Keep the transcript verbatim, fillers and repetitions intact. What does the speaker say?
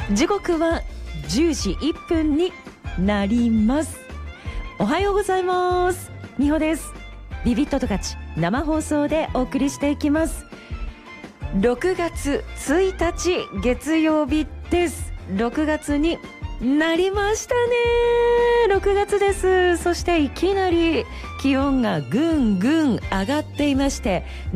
時刻はじゅうじいっぷんになります。おはようございます。みほです。ビビット十勝生放送でお送りしていきます。ろくがつついたち月曜日です。ろくがつになりましたね。ろくがつです。そしていきなり気温がぐんぐん上がっていまして、